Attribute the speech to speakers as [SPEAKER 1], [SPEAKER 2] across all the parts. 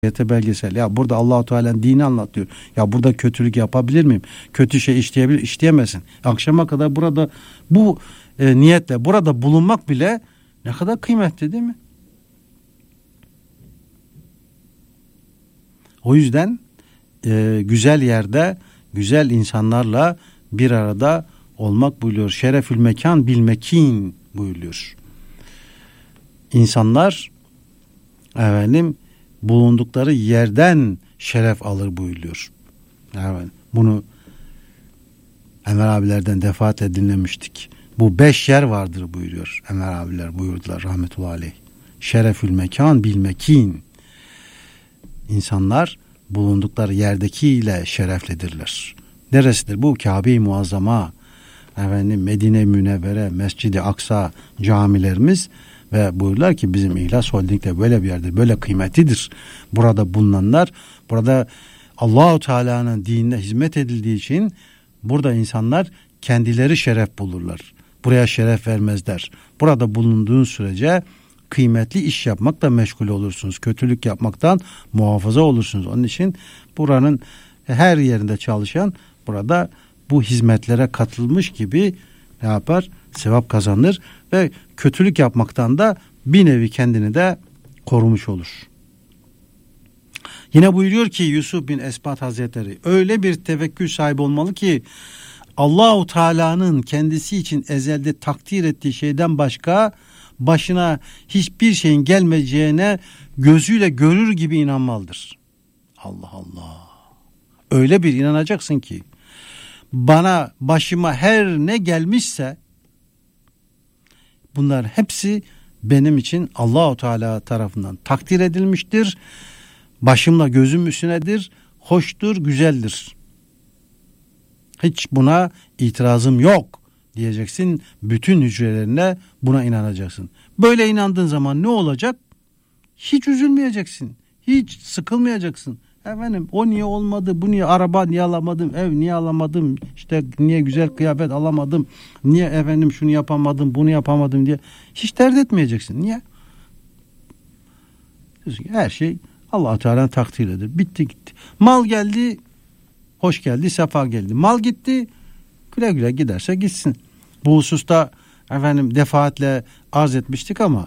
[SPEAKER 1] belgesel. Ya burada Allah-u Teala'nın dini anlatıyor. Ya burada kötülük yapabilir miyim? Kötü şey işleyemezsin. Akşama kadar burada bu niyetle burada bulunmak bile ne kadar kıymetli, değil mi? O yüzden güzel yerde güzel insanlarla bir arada olmak buyuruyor. Şerefül mekan bil mekin buyuruyor. İnsanlar bulundukları yerden şeref alır buyuruyor. Evet, bunu Enver abilerden defaatle dinlemiştik. Bu 5 yer vardır buyuruyor. Enver abiler buyurdular rahmetullahi aleyh. Şerefül mekan bil mekin. İnsanlar bulundukları yerdekiyle şereflidirler. Neresidir bu? Kabe-i Muazzama, Medine-i Münevvere, Mescid-i Aksa camilerimiz ve buyurlar ki bizim İhlas Holding'de böyle bir yerde böyle kıymetlidir. Burada bulunanlar, burada Allah-u Teala'nın dinine hizmet edildiği için burada insanlar kendileri şeref bulurlar. Buraya şeref vermezler. Burada bulunduğun sürece kıymetli iş yapmakla meşgul olursunuz. Kötülük yapmaktan muhafaza olursunuz. Onun için buranın her yerinde çalışan burada bu hizmetlere katılmış gibi ne yapar? Sevap kazanır ve kötülük yapmaktan da bir nevi kendini de korumuş olur. Yine buyuruyor ki Yusuf bin Esbat Hazretleri, öyle bir tevekkül sahibi olmalı ki Allah-u Teala'nın kendisi için ezelde takdir ettiği şeyden başka başına hiçbir şeyin gelmeyeceğine gözüyle görür gibi inanmalıdır. Allah Allah. Öyle bir inanacaksın ki başıma her ne gelmişse bunlar hepsi benim için Allah-u Teala tarafından takdir edilmiştir. Başımla gözüm üstünedir, hoştur, güzeldir. Hiç buna itirazım yok diyeceksin. Bütün hücrelerine buna inanacaksın. Böyle inandığın zaman ne olacak? Hiç üzülmeyeceksin. Hiç sıkılmayacaksın. O niye olmadı? Bu niye araba niye alamadım? Ev niye alamadım? İşte niye güzel kıyafet alamadım? Niye şunu yapamadım? Bunu yapamadım diye. Hiç dert etmeyeceksin. Niye? Her şey Allah-u Teala'nın takdiridir. Bitti gitti. Mal geldi, hoş geldi, sefa geldi. Mal gitti, güle güle giderse gitsin. Bu hususta defaatle arz etmiştik ama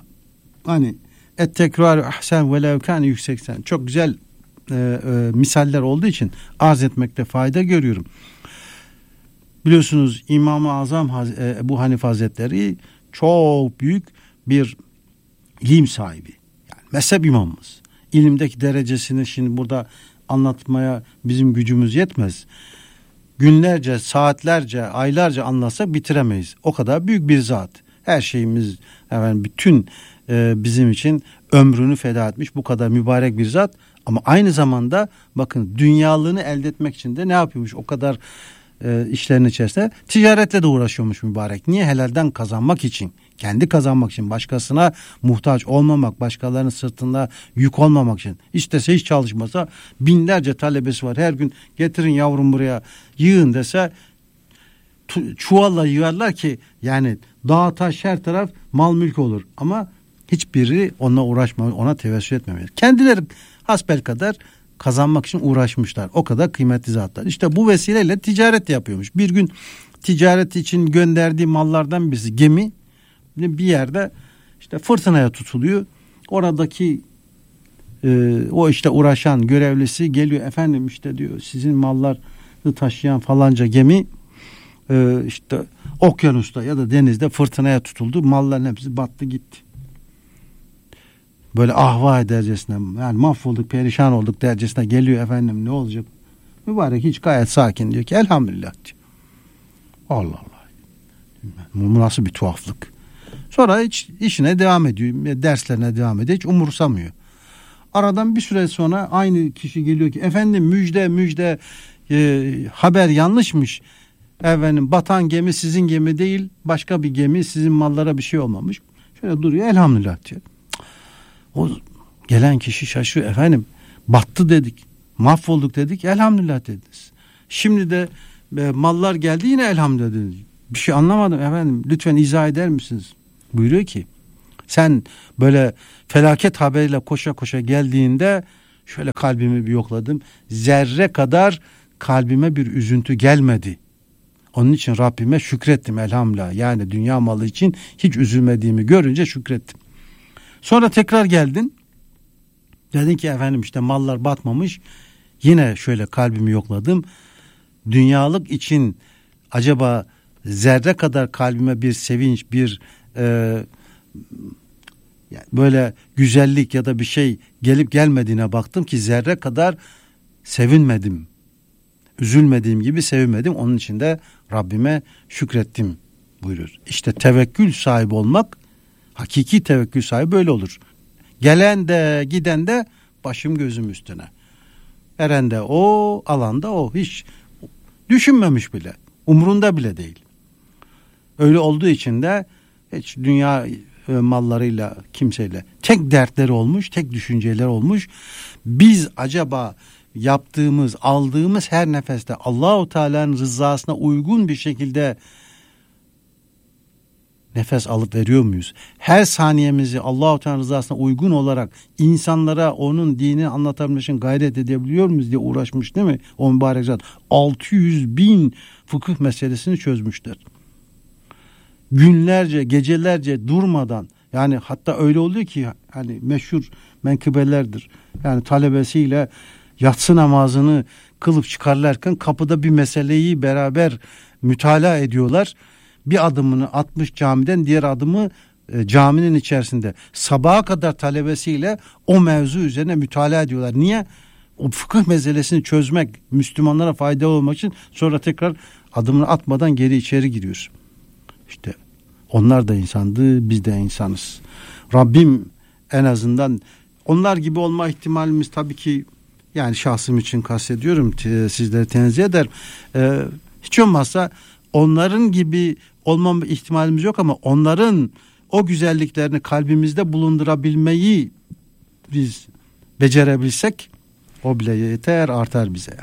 [SPEAKER 1] tekrar ahsen velev kâne yükseksen çok güzel misaller olduğu için arz etmekte fayda görüyorum. Biliyorsunuz İmam-ı Azam Ebu Hanife Hazretleri çok büyük bir ilim sahibi. Yani mezhep imamımız. İlimdeki derecesini şimdi burada anlatmaya bizim gücümüz yetmez. Günlerce, saatlerce, aylarca anlatsak bitiremeyiz. O kadar büyük bir zat. Her şeyimiz bütün bizim için ömrünü feda etmiş bu kadar mübarek bir zat. Ama aynı zamanda bakın dünyalığını elde etmek için de ne yapıyormuş? O kadar işlerin içerisinde ticaretle de uğraşıyormuş mübarek. Niye? Helalden kazanmak için. Kendi kazanmak için. Başkasına muhtaç olmamak. Başkalarının sırtında yük olmamak için. İstese hiç çalışmasa binlerce talebesi var. Her gün getirin yavrum buraya yığın dese çuvalla yığarlar ki dağ taş her taraf mal mülk olur. Ama hiçbiri onunla uğraşmıyor. Ona tevessül etmemeli. Kendileri hasbelkader kazanmak için uğraşmışlar. O kadar kıymetli zatlar. İşte bu vesileyle ticaret yapıyormuş. Bir gün ticaret için gönderdiği mallardan birisi gemi bir yerde fırtınaya tutuluyor. Oradaki o uğraşan görevlisi geliyor. Diyor sizin malları taşıyan falanca gemi okyanusta ya da denizde fırtınaya tutuldu. Malların hepsi battı gitti. Böyle ahva edercesine mahvolduk perişan olduk dercesine geliyor ne olacak? Mübarek hiç gayet sakin diyor ki elhamdülillah diyor. Allah Allah. Bu nasıl bir tuhaflık. Sonra hiç işine devam ediyor. Derslerine devam ediyor. Hiç umursamıyor. Aradan bir süre sonra aynı kişi geliyor ki müjde haber yanlışmış. Batan gemi sizin gemi değil. Başka bir gemi, sizin mallara bir şey olmamış. Şöyle duruyor elhamdülillah diyor. O gelen kişi şaşırıyor. Battı dedik. Mahvolduk dedik. Elhamdülillah dediniz. Şimdi de mallar geldi yine elhamdülillah dediniz. Bir şey anlamadım lütfen izah eder misiniz? Buyuruyor ki sen böyle felaket haberiyle koşa koşa geldiğinde Şöyle kalbimi bir yokladım. Zerre kadar kalbime bir üzüntü gelmedi. Onun için Rabbime şükrettim elhamdülillah. Yani dünya malı için hiç üzülmediğimi görünce şükrettim. Sonra tekrar geldin. Dedin ki efendim işte mallar batmamış. Yine şöyle kalbimi yokladım. Dünyalık için acaba zerre kadar kalbime bir sevinç, bir yani böyle güzellik ya da bir şey gelip gelmediğine baktım ki zerre kadar sevinmedim. Üzülmediğim gibi sevinmedim. Onun için de Rabbime şükrettim buyurur. İşte tevekkül sahibi olmak, hakiki tevekkül sahibi böyle olur. Gelen de giden de başım gözüm üstüne. Eren de o, alan da o. Hiç düşünmemiş bile. Umrunda bile değil. Öyle olduğu için de hiç dünya mallarıyla, kimseyle tek dertleri olmuş, tek düşünceleri olmuş. Biz acaba yaptığımız, aldığımız her nefeste Allahu Teala'nın rızasına uygun bir şekilde nefes alıp veriyor muyuz? Her saniyemizi Allahu Teala rızasına uygun olarak insanlara onun dinini anlatabilmek için gayret edebiliyor muyuz diye uğraşmış değil mi? O mübarek zat 600.000 fıkıh meselesini çözmüşler. Günlerce, gecelerce durmadan, yani hatta öyle oluyor ki hani meşhur menkıbelerdir. Yani talebesiyle yatsı namazını kılıp çıkarlarken kapıda bir meseleyi beraber mütalaa ediyorlar. Bir adımını atmış camiden, diğer adımı caminin içerisinde. Sabaha kadar talebesiyle o mevzu üzerine mütalaa ediyorlar. Niye? O fıkıh meselesini çözmek, Müslümanlara faydalı olmak için. Sonra tekrar adımını atmadan geri içeri giriyoruz. İşte onlar da insandı, biz de insanız. Rabbim en azından onlar gibi olma ihtimalimiz tabii ki, yani şahsım için kastediyorum, sizleri tenzih eder. Hiç olmazsa onların gibi olma ihtimalimiz yok ama onların o güzelliklerini kalbimizde bulundurabilmeyi biz becerebilsek o bile yeter, artar bize.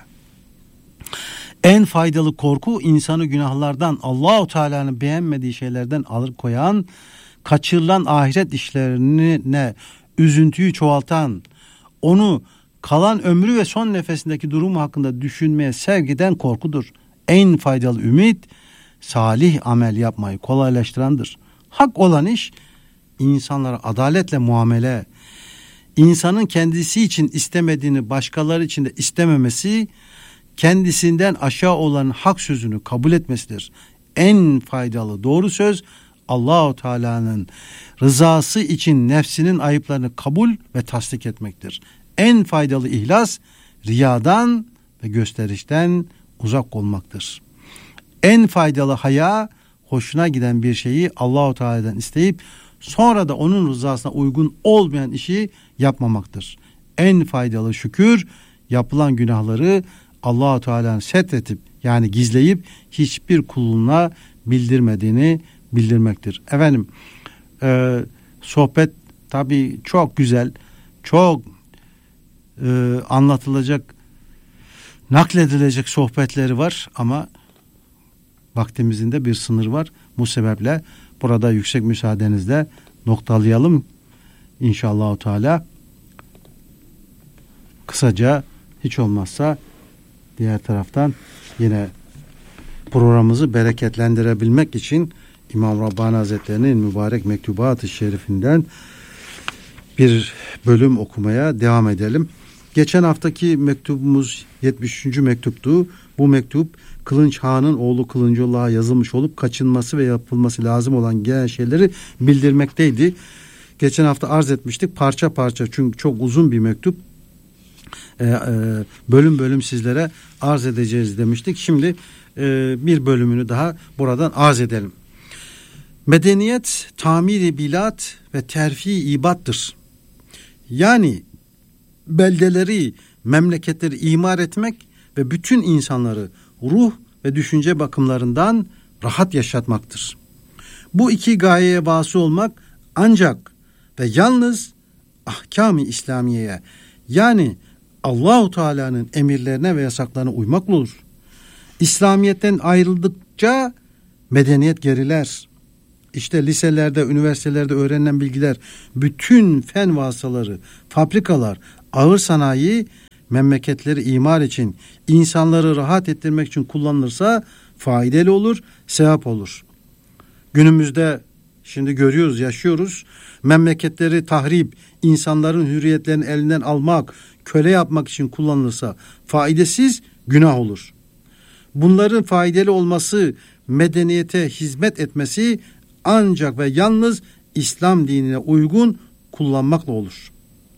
[SPEAKER 1] En faydalı korku insanı günahlardan, Allahu Teala'nın beğenmediği şeylerden alıkoyan, kaçırılan ahiret işlerine üzüntüyü çoğaltan, onu kalan ömrü ve son nefesindeki durumu hakkında düşünmeye sevk eden korkudur. En faydalı ümit salih amel yapmayı kolaylaştırandır. Hak olan iş insanlara adaletle muamele, insanın kendisi için istemediğini başkaları için de istememesi, kendisinden aşağı olan hak sözünü kabul etmesidir. En faydalı doğru söz Allahu Teala'nın rızası için nefsinin ayıplarını kabul ve tasdik etmektir. En faydalı ihlas riyadan ve gösterişten uzak olmaktır. En faydalı haya hoşuna giden bir şeyi Allahu Teala'dan isteyip sonra da onun rızasına uygun olmayan işi yapmamaktır. En faydalı şükür yapılan günahları Allahu Teala'nın setretip yani gizleyip hiçbir kuluna bildirmediğini bildirmektir. Efendim sohbet tabii çok güzel, çok anlatılacak, nakledilecek sohbetleri var ama vaktimizin de bir sınır var. Bu sebeple burada yüksek müsaadenizle noktalayalım. İnşallah Teala kısaca, hiç olmazsa diğer taraftan yine programımızı bereketlendirebilmek için İmam Rabbani Hazretleri'nin mübarek Mektubat-ı Şerifinden bir bölüm okumaya devam edelim. Geçen haftaki mektubumuz 73. mektuptu. Bu mektup Kılınç Han'ın oğlu Kılıncoğlu'na yazılmış olup kaçınması ve yapılması lazım olan genel şeyleri bildirmekteydi. Geçen hafta arz etmiştik parça parça, çünkü çok uzun bir mektup. Bölüm bölüm sizlere arz edeceğiz demiştik. Şimdi bir bölümünü daha buradan arz edelim. Medeniyet tamiri bilat ve terfi ibattır. Yani beldeleri, memleketleri imar etmek ve bütün insanları ruh ve düşünce bakımlarından rahat yaşatmaktır. Bu iki gayeye vasıl olmak ancak ve yalnız ahkam-ı İslamiye'ye, yani Allahu Teala'nın emirlerine ve yasaklarına uymakla olur. İslamiyet'ten ayrıldıkça medeniyet geriler. İşte liselerde, üniversitelerde öğrenilen bilgiler, bütün fen vasıtaları, fabrikalar, Ağır sanayi memleketleri imar için, insanları rahat ettirmek için kullanılırsa faydalı olur, sevap olur. Günümüzde şimdi görüyoruz, yaşıyoruz. Memleketleri tahrip, insanların hürriyetlerini elinden almak, köle yapmak için kullanılırsa faydasız, günah olur. Bunların faydalı olması, medeniyete hizmet etmesi ancak ve yalnız İslam dinine uygun kullanmakla olur.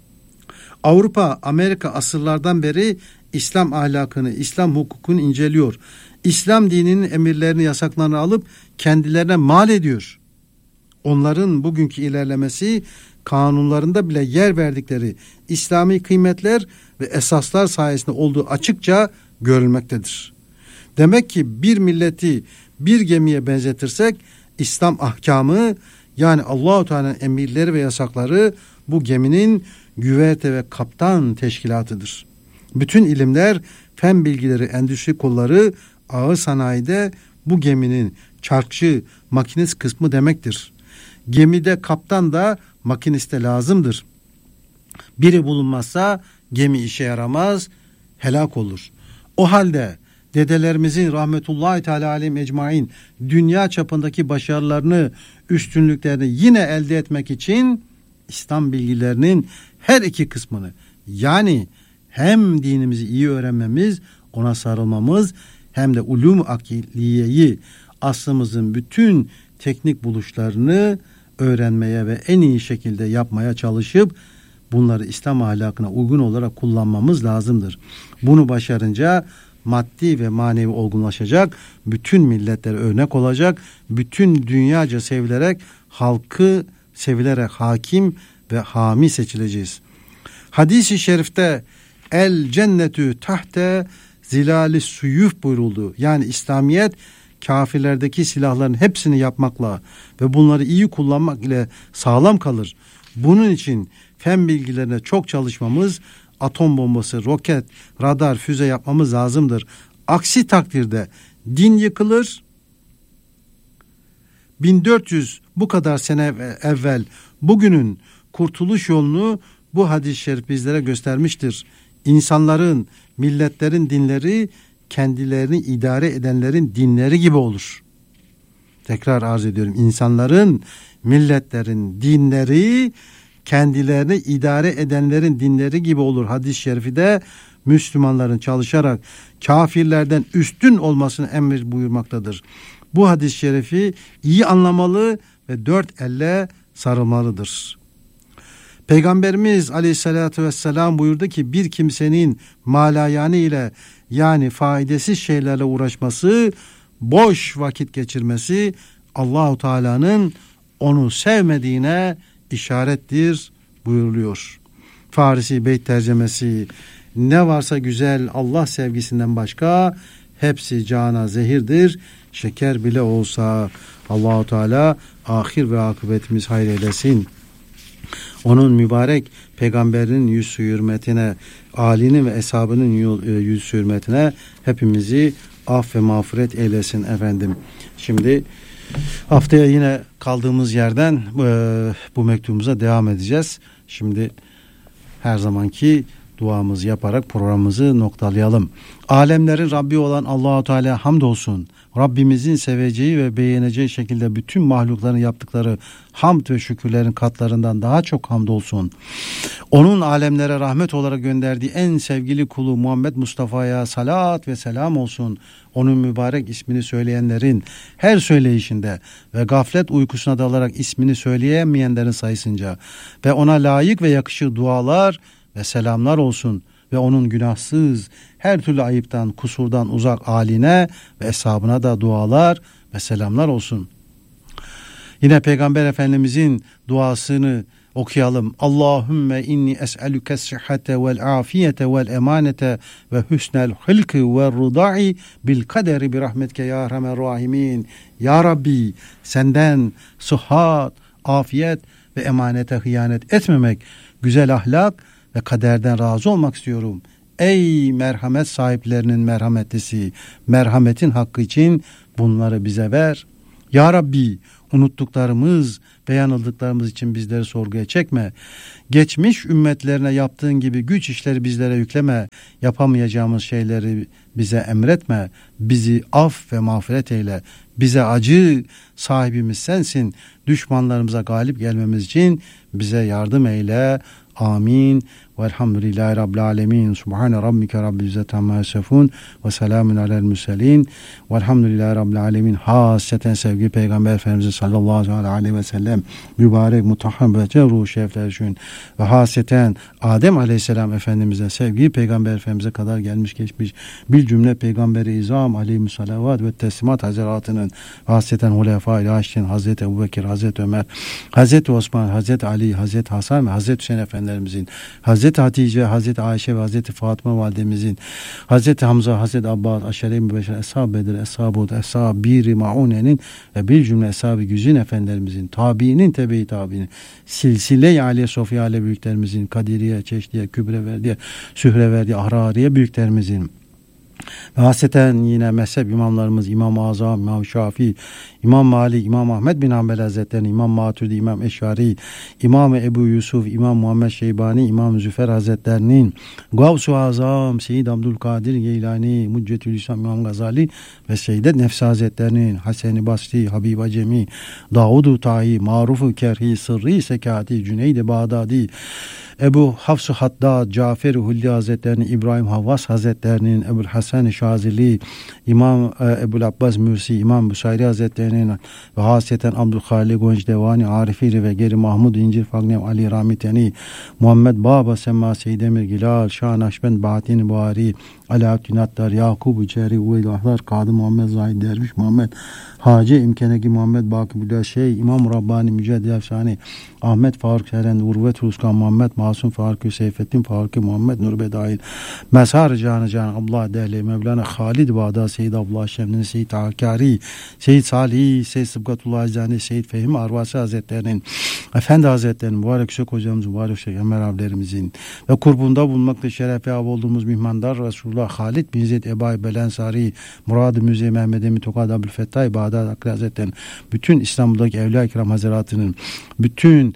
[SPEAKER 1] Avrupa, Amerika asırlardan beri İslam ahlakını, İslam hukukunu inceliyor. İslam dininin emirlerini, yasaklarını alıp kendilerine mal ediyor. Onların bugünkü ilerlemesi, kanunlarında bile yer verdikleri İslami kıymetler ve esaslar sayesinde olduğu açıkça görülmektedir. Demek ki bir milleti bir gemiye benzetirsek, İslam ahkamı, yani Allah-u Teala'nın emirleri ve yasakları bu geminin güverte ve kaptan teşkilatıdır. Bütün ilimler, fen bilgileri, endüstri kolları, ağır sanayide bu geminin çarkçı, makinist kısmı demektir. Gemide kaptan da makinist de lazımdır. Biri bulunmazsa gemi işe yaramaz, helak olur. O halde dedelerimizin rahmetullahi teala aleyhim ecmaîn dünya çapındaki başarılarını, üstünlüklerini yine elde etmek için İslam bilgilerinin her iki kısmını, yani hem dinimizi iyi öğrenmemiz, ona sarılmamız, hem de ulûm-u akiliyeyi, aslımızın bütün teknik buluşlarını öğrenmeye ve en iyi şekilde yapmaya çalışıp bunları İslam ahlakına uygun olarak kullanmamız lazımdır. Bunu başarınca maddi ve manevi olgunlaşacak, bütün milletlere örnek olacak, bütün dünyaca sevilerek, halkı sevilerek hakim ve hami seçileceğiz. Hadis-i şerifte el cennetü tahte zilali suyuf buyuruldu. Yani İslamiyet kafirlerdeki silahların hepsini yapmakla ve bunları iyi kullanmak ile sağlam kalır. Bunun için fen bilgilerine çok çalışmamız, atom bombası, roket, radar, füze yapmamız lazımdır. Aksi takdirde din yıkılır. 1400 bu kadar sene evvel bugünün kurtuluş yolunu bu hadis-i şerif bizlere göstermiştir. İnsanların, milletlerin dinleri kendilerini idare edenlerin dinleri gibi olur. Tekrar arz ediyorum. İnsanların, milletlerin dinleri kendilerini idare edenlerin dinleri gibi olur. Hadis-i şerifi de Müslümanların çalışarak kafirlerden üstün olmasını emir buyurmaktadır. Bu hadis-i şerifi iyi anlamalı ve dört elle sarılmalıdır. Peygamberimiz aleyhissalatü vesselam buyurdu ki bir kimsenin malayani ile, yani faydasız şeylerle uğraşması, boş vakit geçirmesi Allah-u Teala'nın onu sevmediğine işarettir buyuruluyor. Farisi Beyt tercemesi: ne varsa güzel Allah sevgisinden başka hepsi cana zehirdir. Şeker bile olsa. Allah-u Teala ahir ve akıbetimiz hayır eylesin. Onun mübarek peygamberinin yüz hürmetine, âlinin ve eshabının yüz hürmetine hepimizi af ve mağfiret eylesin efendim. Şimdi haftaya yine kaldığımız yerden bu mektubumuza devam edeceğiz. Şimdi her zamanki duamızı yaparak programımızı noktalayalım. Alemlerin Rabbi olan Allah-u Teala hamdolsun. Rabbimizin seveceği ve beğeneceği şekilde bütün mahlukların yaptıkları hamd ve şükürlerin katlarından daha çok hamdolsun. Onun alemlere rahmet olarak gönderdiği en sevgili kulu Muhammed Mustafa'ya salat ve selam olsun. Onun mübarek ismini söyleyenlerin her söyleyişinde ve gaflet uykusuna dalarak ismini söyleyemeyenlerin sayısınca ve ona layık ve yakışır dualar ve selamlar olsun. Ve onun günahsız, her türlü ayıptan, kusurdan uzak âline ve eshabına da dualar ve selamlar olsun. Yine Peygamber Efendimizin duasını okuyalım. Allahümme inni es'elüke sıhhate vel afiyete vel emanete ve hüsnel hılkı ve ruda'i bil kaderi bir rahmetke ya erhamer rahimin. Ya Rabbi, senden sıhhat, afiyet ve emanete hıyanet etmemek, güzel ahlak ve kaderden razı olmak istiyorum. Ey merhamet sahiplerinin merhametlisi, merhametin hakkı için bunları bize ver. Ya Rabbi, unuttuklarımız ve yanıldıklarımız için bizleri sorguya çekme. Geçmiş ümmetlerine yaptığın gibi güç işleri bizlere yükleme. Yapamayacağımız şeyleri bize emretme. Bizi af ve mağfiret eyle. Bize acı sahibimiz sensin. Düşmanlarımıza galip gelmemiz için bize yardım eyle. Amin. Velhamdülillahi Rabbil alemin. Subhane rabbike rabbil izzeti amma yasifun. Ve selamun alel mürselin. Velhamdülillahi Rabbil alemin. Hasreten sevgili Peygamber Efendimiz sallallahu aleyhi ve sellem mübarek mutahham ve ruh şerifler için ve hasreten Adem aleyhisselam Efendimiz'e sevgili Peygamber Efendimiz'e kadar gelmiş geçmiş bir cümle Peygamberi İzam aleyhissalat ve teslimat hazaratının hasreten Hulefai Raşidin Hazreti Ebubekir, Hazreti Ömer, Hazreti Osman, Hazreti Ali, Hazreti Hasan ve Hazreti Hüseyin Efendilerimizin, Hazreti Hatice, Hazreti Ayşe ve Hazreti Fatıma validemizin, Hazreti Hamza, Hazreti Abbas, Aşere-i Mübeşşer, Eshab-ı Bedir, Eshab-ı Hud, Eshab-ı Bir-i Ma'une'nin ve bir cümle Eshab-ı Güzin Efendilerimizin, tabiinin, tebe-i tabiinin, Silsile-i Aliye Sofya Ale büyüklerimizin, Kadiriye, Çeşdiye, Kübreverdiye, Sühreverdiye, Ahrariye büyüklerimizin, ve hasreten yine mezhep imamlarımız İmam-ı Azam, İmam Şafii, İmam Malik, İmam Ahmed bin Hanbel Hazretleri, İmam Maturidi, İmam Eşari, İmam Ebu Yusuf, İmam Muhammed Şeybani, İmam Züfer Hazretlerinin, Gavs-ı Azam, Seyyid Abdülkadir Geylani, Muccetülislam İmam Gazali ve Seyyidet Nefsi Hazretlerinin, Hasen-i Basri, Habib Acemi, Davud-u Tahi, Maruf-u Kerhi, Sırrı-i Sekati, Cüneyd-i Bağdadi, Ebu Hafs-ı Haddad, Cafer-i Hulli Hazretlerinin, İbrahim Havvas Hazretlerinin, Ebu'l Hasan-ı Şazili, İmam Ebu'l Abbas Mürsi, İmam Busayri Hazretlerinin ve hasreten Abdülhalik Goncdevani, Arifiri ve Geri Mahmud İncir Fagnem Ali Ramiteni, Muhammed Baba Semma Seyyid Emir Gilal, Şah Nakşibend Bahattin Buhari, Alaaddin Attar, Yakub-u Ceri, Uveydahlar, Kadı Muhammed Zahid Derviş, Muhammed Hacı İmkeneki, Muhammed Bakıbüllah Şeyh, İmam Rabbani Müceddid Efsani, Ahmet Faruk Seren, Urvet Ruskan, Muhammed Masum Faruk, Seyfettin Faruk, Muhammed Nur Bedahil, Mezhar Canı Can, Abdullah Dehli, Mevlana Halid Bağda, Seyyid Abdullah Şemdin, Seyyid Hakkari, Seyyid Salih, Seyyid Sıbgatullah Azani, Seyyid Fehmi Arvasi Hazretlerinin, Efendi Hazretlerinin, Mübarek Şeyh Hocamızın, Mübarek Şeyh Ömer abilerimizin ve kurbunda bulunmakta şerefe av olduğumuz mihmandar Resulullah Halid bin Zeyd Ebayi Belensari, Murad-ı Müze Mehmed Emin Tokad Abülfettah Bağdat Hakkı Hazretleri'nin, bütün İstanbul'daki Evliya-i Kiram Hazretleri'nin, bütün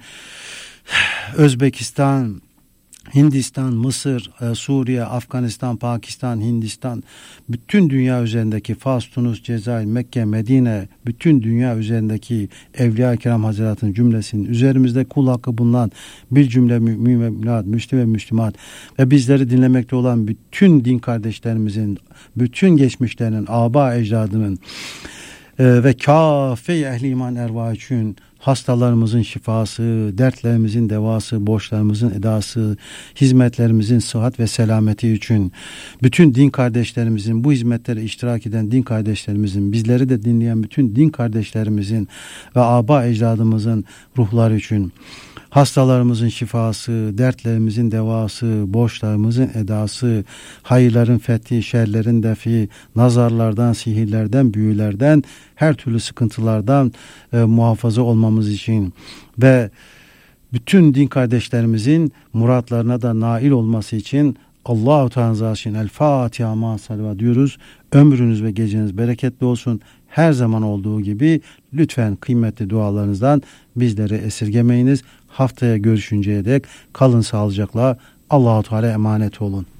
[SPEAKER 1] Özbekistan, Hindistan, Mısır, Suriye, Afganistan, Pakistan, Hindistan, bütün dünya üzerindeki Fas, Tunus, Cezayir, Mekke, Medine, bütün dünya üzerindeki Evliya-i Kiram Hazretleri'nin cümlesinin üzerimizde kul hakkı bulunan bir cümle mümin ve müminat, Müslüm ve Müslümat ve bizleri dinlemekte olan bütün din kardeşlerimizin, bütün geçmişlerinin, aba ecdadının ve kâfe-i ehli iman ervah için hastalarımızın şifası, dertlerimizin devası, borçlarımızın edası, hizmetlerimizin sıhhat ve selameti için bütün din kardeşlerimizin, bu hizmetlere iştirak eden din kardeşlerimizin, bizleri de dinleyen bütün din kardeşlerimizin ve aba ecdadımızın ruhları için hastalarımızın şifası, dertlerimizin devası, borçlarımızın edası, hayırların fethi, şerlerin defi, nazarlardan, sihirlerden, büyülerden, her türlü sıkıntılardan muhafaza olmamız için ve bütün din kardeşlerimizin muratlarına da nail olması için Allah-u Teala için El Fatiha ma salavat diyoruz. Ömrünüz ve geceniz bereketli olsun. Her zaman olduğu gibi lütfen kıymetli dualarınızdan bizleri esirgemeyiniz. Haftaya görüşünceye dek kalın sağlıcakla. Allah-u Teala emanet olun.